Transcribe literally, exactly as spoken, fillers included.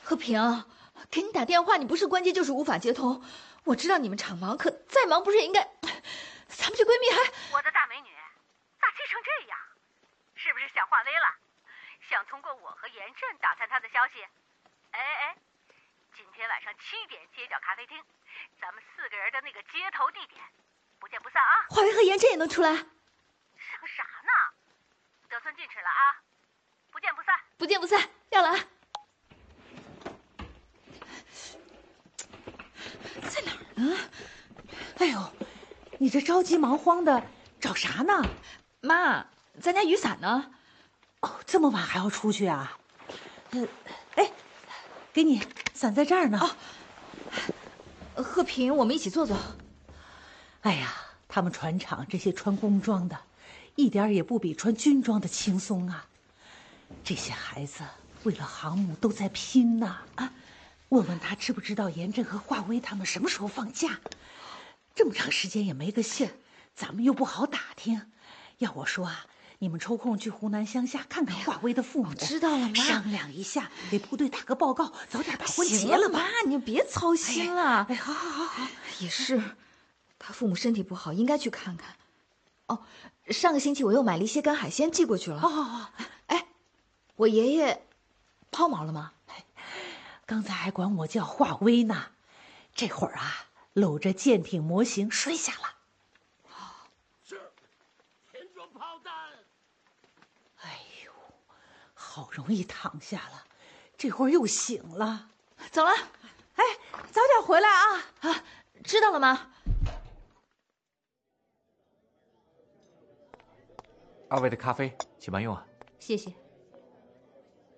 和平，给你打电话，你不是关机就是无法接通。我知道你们厂忙，可再忙不是也应该……咱们这闺蜜还…… 我的大美女，咋急成这样？是不是想华为了？想通过我和严震打探她的消息？哎哎，今天晚上七点街角咖啡厅，咱们四个人的那个接头地点，不见不散啊！ 华为和严震也能出来？ 想啥呢？得寸进尺了啊！不见不散， 不见不散，要了啊！在哪儿呢？ 哎呦，你这着急忙慌的找啥呢？ 妈，咱家雨伞呢？ 哦，这么晚还要出去啊？呃，哎，给你，伞在这儿呢。 哦，和平，我们一起坐坐。 哎呀，他们船厂这些穿工装的，一点也不比穿军装的轻松啊！这些孩子为了航母都在拼呐！啊，问问他知不知道严震和华威他们什么时候放假？这么长时间也没个信儿，咱们又不好打听。要我说啊，你们抽空去湖南乡下看看华威的父母， 我知道了，妈。 商量一下，给部队打个报告，早点把婚结了吧。 妈，你就别操心了。 哎，好好好， 也是，他父母身体不好，应该去看看。哦，上个星期我又买了一些干海鲜寄过去了。 好好好。 哎，我爷爷抛锚了吗？ 刚才还管我叫华威呢，这会儿啊，搂着舰艇模型睡下了。 是，填装炮弹。 哎呦，好容易躺下了，这会儿又醒了。 走了， 哎，早点回来啊！ 啊，知道了吗？ 二位的咖啡，请慢用啊。 谢谢。